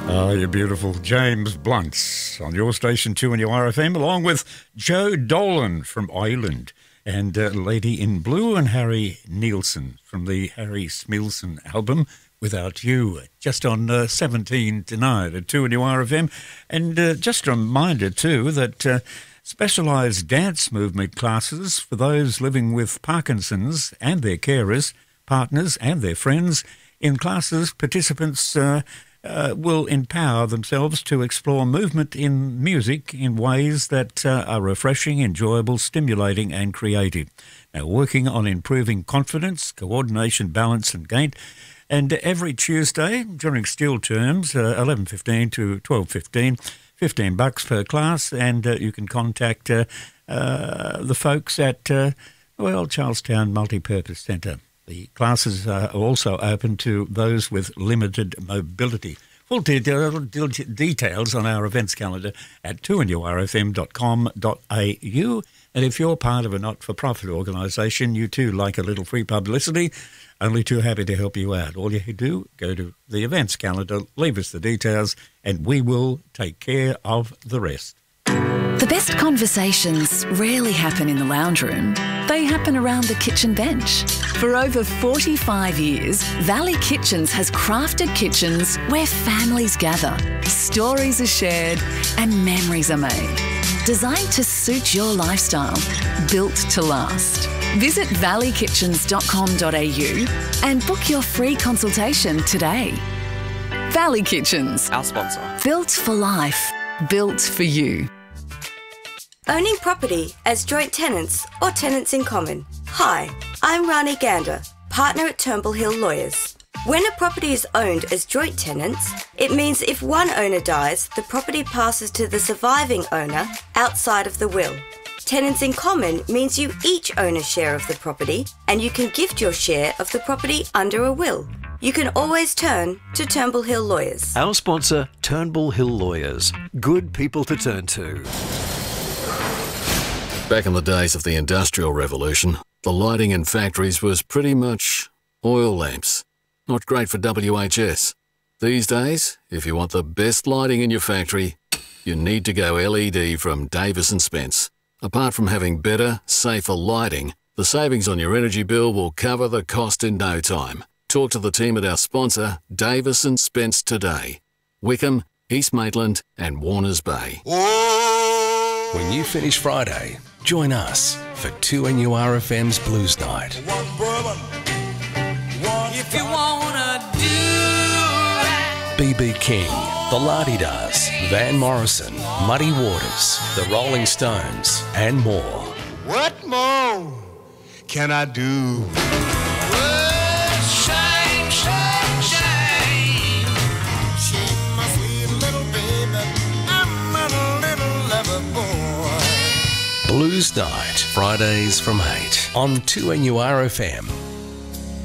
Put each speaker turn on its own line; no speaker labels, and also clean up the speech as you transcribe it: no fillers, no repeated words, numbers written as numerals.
Oh, you beautiful James Blunt on your station 2NURFM, along with Joe Dolan from Ireland and Lady in Blue and Harry Nilsson from the Harry Smilson album Without You, just on 17 tonight at 2NURFM. And just a reminder too that specialised dance movement classes for those living with Parkinson's and their carers, partners and their friends. In classes, participants will empower themselves to explore movement in music in ways that are refreshing, enjoyable, stimulating and creative. Now, working on improving confidence, coordination, balance and gait. And every Tuesday during still terms, 11:15 to 12:15, $15 per class, and you can contact the folks at, Charlestown Multipurpose Centre. The classes are also open to those with limited mobility. Full details on our events calendar at 2NURFM.com.au. And if you're part of a not-for-profit organisation, you too like a little free publicity, only too happy to help you out. All you do, go to the events calendar, leave us the details, and we will take care of the rest.
The best conversations rarely happen in the lounge room. They happen around the kitchen bench. For over 45 years, Valley Kitchens has crafted kitchens where families gather, stories are shared and memories are made. Designed to suit your lifestyle, built to last. Visit valleykitchens.com.au and book your free consultation today. Valley Kitchens.
Our sponsor.
Built for life. Built for you.
Owning property as joint tenants or tenants in common. Hi, I'm Rani Gander, partner at Turnbull Hill Lawyers. When a property is owned as joint tenants, it means if one owner dies, the property passes to the surviving owner outside of the will. Tenants in common means you each own a share of the property and you can gift your share of the property under a will. You can always turn to Turnbull Hill Lawyers.
Our sponsor, Turnbull Hill Lawyers. Good people to turn to.
Back in the days of the Industrial Revolution, the lighting in factories was pretty much oil lamps. Not great for WHS. These days, if you want the best lighting in your factory, you need to go LED from Davis & Spence. Apart from having better, safer lighting, the savings on your energy bill will cover the cost in no time. Talk to the team at our sponsor, Davis & Spence today. Wickham, East Maitland and Warners Bay.
When you finish Friday, join us for 2NURFM's Blues Night.
If you wanna do right.
B.B. King, The La-Di-Das, Van Morrison, Muddy Waters, The Rolling Stones and more.
What more can I do?
Well, shine, shine, shine. Shake my sweet little baby. I'm a little lover boy.
Blues Night, Fridays from 8 on 2NURFM.